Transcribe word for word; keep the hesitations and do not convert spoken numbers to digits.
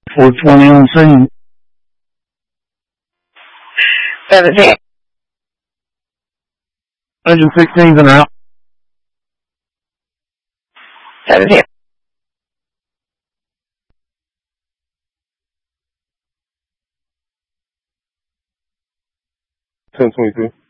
four twenty on scene. seventeen. Engine sixteen's and out. seventeen. ten twenty-three.